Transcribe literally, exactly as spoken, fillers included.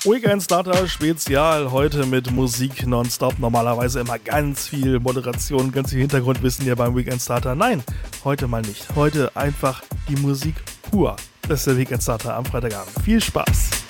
Weekend Starter Spezial, heute mit Musik nonstop. Normalerweise immer ganz viel Moderation, ganz viel Hintergrundwissen hier beim Weekend Starter. Nein, heute mal nicht. Heute einfach die Musik pur. Das ist der Weekend Starter am Freitagabend. Viel Spaß!